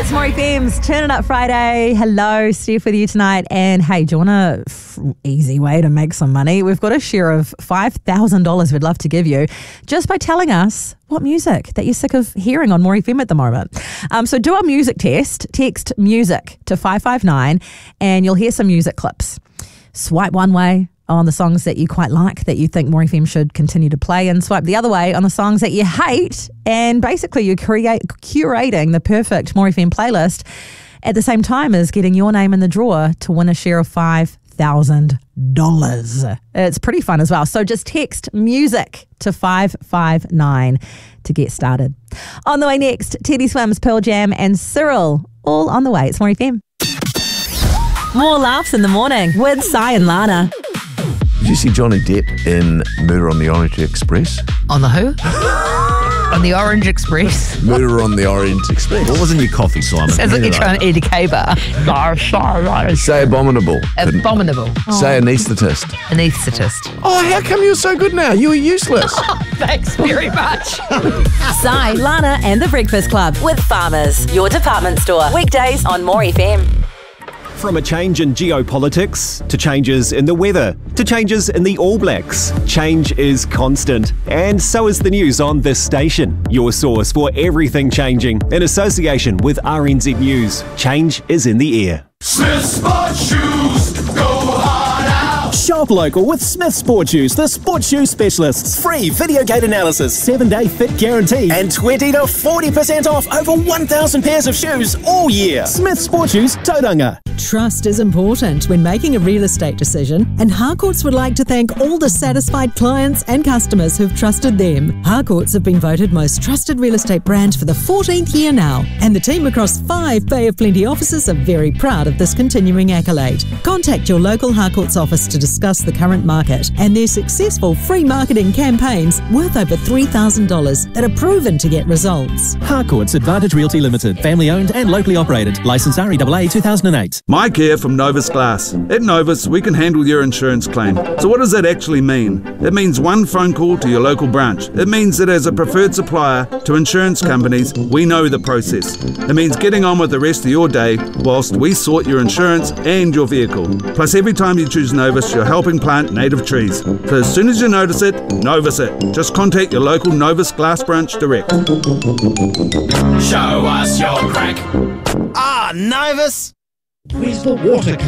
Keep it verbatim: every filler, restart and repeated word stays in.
It's More F M's Turn It Up Friday. Hello, Steph with you tonight. And hey, do you want a f- easy way to make some money? We've got a share of five thousand dollars we'd love to give you just by telling us what music that you're sick of hearing on More F M at the moment. Um, so do our music test. Text music to five five nine and you'll hear some music clips. Swipe one way on the songs that you quite like, that you think More F M should continue to play, and swipe the other way on the songs that you hate, and basically you're create, curating the perfect More F M playlist at the same time as getting your name in the draw to win a share of five thousand dollars. It's pretty fun as well. So just text music to five five nine to get started. On the way next, Teddy Swims, Pearl Jam and Cyril, all on the way. It's More F M. More laughs in the morning with Sai and Lana. Did you see Johnny Depp in Murder on the Orient Express? On the who? On the Orange Express? Murder on the Orient Express. What was in your coffee, Simon? Sounds like you're trying to eat a K-bar. Say abominable. Abominable. Say anaesthetist. Anaesthetist. Oh, how come you're so good now? You were useless. Thanks very much. Sai, Lana and The Breakfast Club with Farmers, your department store. Weekdays on More F M. From a change in geopolitics, to changes in the weather, to changes in the All Blacks, change is constant. And so is the news on this station. Your source for everything changing. In association with R N Z News, change is in the air. Smith Sport Shoes, go hard out. Shop local with Smith Sport Shoes, the sports shoe specialists. Free video gate analysis, seven day fit guarantee, and twenty to forty percent off over one thousand pairs of shoes all year. Smith Sport Shoes, Tauranga. Trust is important when making a real estate decision, and Harcourts would like to thank all the satisfied clients and customers who've trusted them. Harcourts have been voted most trusted real estate brand for the fourteenth year now, and the team across five Bay of Plenty offices are very proud of this continuing accolade. Contact your local Harcourts office to discuss the current market and their successful free marketing campaigns worth over three thousand dollars that are proven to get results. Harcourts Advantage Realty Limited, family owned and locally operated. Licensed R E A A two thousand eight. Mike here from Novus Glass. At Novus, we can handle your insurance claim. So what does that actually mean? It means one phone call to your local branch. It means that as a preferred supplier to insurance companies, we know the process. It means getting on with the rest of your day whilst we sort your insurance and your vehicle. Plus, every time you choose Novus, you're helping plant native trees. So as soon as you notice it, Novus it. Just contact your local Novus Glass branch direct. Show us your crack. Ah, Novus! Where's the water